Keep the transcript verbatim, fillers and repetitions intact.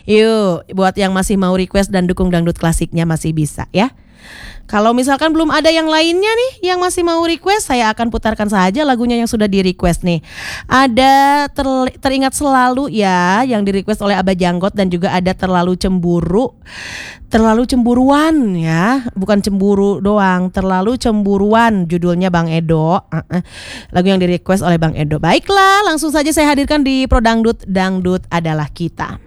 Yuk, buat yang masih mau request dan dukung dangdut klasiknya masih bisa ya. Kalau misalkan belum ada yang lainnya nih yang masih mau request, saya akan putarkan saja lagunya yang sudah di request nih. Ada ter- teringat selalu ya yang di request oleh Abah Janggot, dan juga ada terlalu cemburu. Terlalu cemburuan ya, bukan cemburu doang, terlalu cemburuan judulnya Bang Edo. Uh-uh. Lagu yang di request oleh Bang Edo. Baiklah, langsung saja saya hadirkan di Pro Dangdut, Dangdut adalah kita.